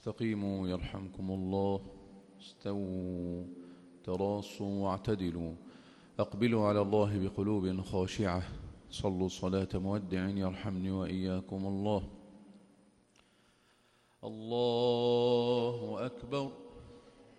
استقيموا يرحمكم الله. استووا تراصوا واعتدلوا. أقبلوا على الله بقلوب خاشعة. صلوا صلاة مودع يرحمني وإياكم الله. الله أكبر.